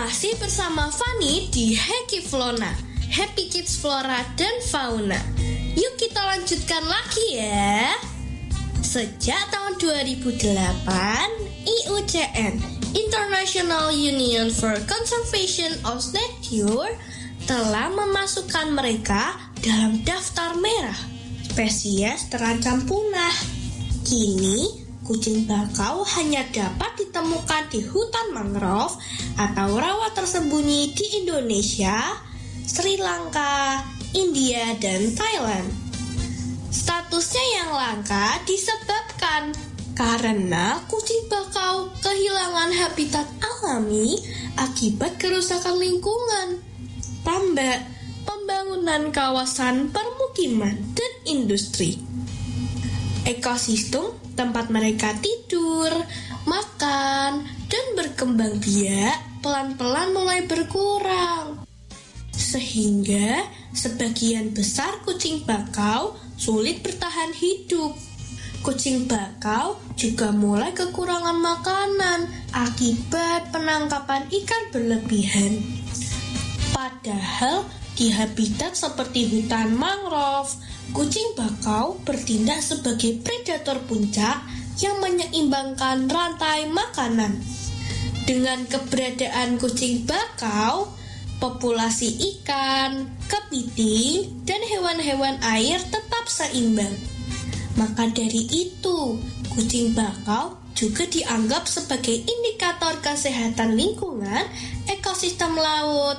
Masih bersama Fani di Hekiflona, Happy Kids Flora dan Fauna. Yuk kita lanjutkan lagi ya. Sejak tahun 2008, IUCN, International Union for Conservation of Nature, telah memasukkan mereka dalam daftar merah spesies terancam punah. Kini, kucing bakau hanya dapat ditemukan di hutan mangrove atau rawa tersembunyi di Indonesia, Sri Lanka, India, dan Thailand. Statusnya yang langka disebabkan karena kucing bakau kehilangan habitat alami akibat kerusakan lingkungan, tambak, pembangunan kawasan permukiman, dan industri. Ekosistem tempat mereka tidur, makan, dan berkembang biak pelan-pelan mulai berkurang. Sehingga sebagian besar kucing bakau sulit bertahan hidup. Kucing bakau juga mulai kekurangan makanan akibat penangkapan ikan berlebihan. Padahal di habitat seperti hutan mangrove, kucing bakau bertindak sebagai predator puncak yang menyeimbangkan rantai makanan. Dengan keberadaan kucing bakau, populasi ikan, kepiting, dan hewan-hewan air tetap seimbang. Maka dari itu, kucing bakau juga dianggap sebagai indikator kesehatan lingkungan ekosistem laut.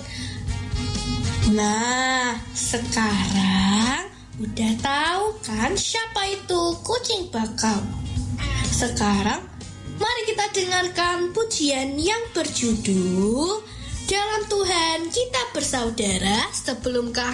Nah, sekarang udah tahu kan siapa itu kucing bakau? Sekarang, mari kita dengarkan pujian yang berjudul Dalam Tuhan Kita Bersaudara sebelum